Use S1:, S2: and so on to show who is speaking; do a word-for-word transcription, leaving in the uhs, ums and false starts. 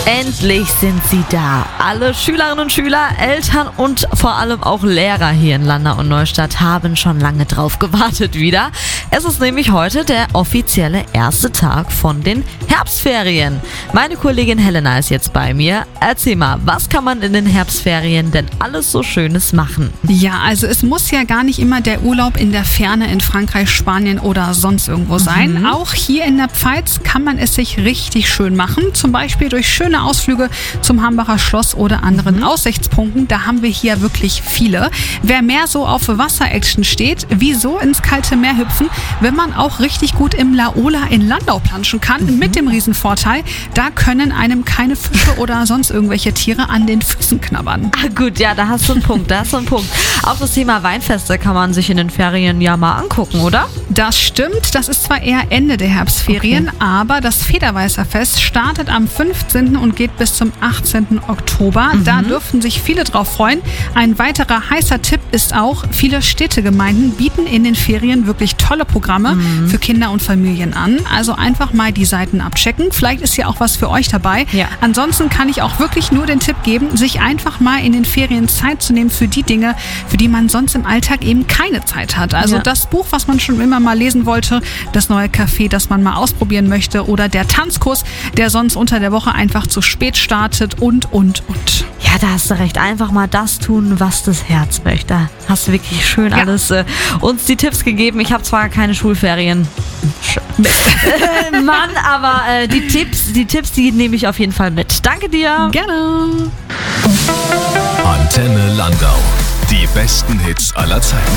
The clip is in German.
S1: Endlich sind sie da. Alle Schülerinnen und Schüler, Eltern und vor allem auch Lehrer hier in Landau und Neustadt haben schon lange drauf gewartet wieder. Es ist nämlich heute der offizielle erste Tag von den Herbstferien. Meine Kollegin Helena ist jetzt bei mir. Erzähl mal, was kann man in den Herbstferien denn alles so Schönes machen?
S2: Ja, also es muss ja gar nicht immer der Urlaub in der Ferne in Frankreich, Spanien oder sonst irgendwo sein.
S1: Mhm.
S2: Auch hier in der Pfalz kann man es sich richtig schön machen. Zum Beispiel durch schöne Ausflüge zum Hambacher Schloss oder anderen mhm. Aussichtspunkten. Da haben wir hier wirklich viele. Wer mehr so auf Wasser-Action steht, wieso ins kalte Meer hüpfen, wenn man auch richtig gut im Laola in Landau planschen kann. Mhm. Mit dem Riesenvorteil, da können einem keine Fische oder sonst irgendwelche Tiere an den Füßen knabbern.
S1: Ah, gut, ja, da hast du einen Punkt, da hast du einen Punkt. Auch das Thema Weinfeste kann man sich in den Ferien ja mal angucken, oder?
S2: Das stimmt, das ist zwar eher Ende der Herbstferien, okay. aber das Federweißer Fest startet am fünfzehnten und geht bis zum achtzehnten Oktober. Mhm. Da dürften sich viele drauf freuen. Ein weiterer heißer Tipp ist auch, viele Städtegemeinden bieten in den Ferien wirklich tolle Programme mhm. für Kinder und Familien an. Also einfach mal die Seiten abchecken. Vielleicht ist ja auch was für euch dabei.
S1: Ja.
S2: Ansonsten kann ich auch wirklich nur den Tipp geben, sich einfach mal in den Ferien Zeit zu nehmen für die Dinge, für die man sonst im Alltag eben keine Zeit hat. Also
S1: ja.
S2: das Buch, was man schon immer mal lesen wollte, das neue Café, das man mal ausprobieren möchte oder der Tanzkurs, der sonst unter der Woche einfach zu spät startet und, und, und.
S1: Ja, da hast du recht. Einfach mal das tun, was das Herz möchte. Hast du wirklich schön
S2: Ja.
S1: alles äh, uns die Tipps gegeben. Ich habe zwar keine Schulferien. äh, Mann, aber äh, die Tipps, die Tipps, die nehme ich auf jeden Fall mit. Danke dir.
S2: Gerne.
S3: Antenne Landau. Die besten Hits aller Zeiten.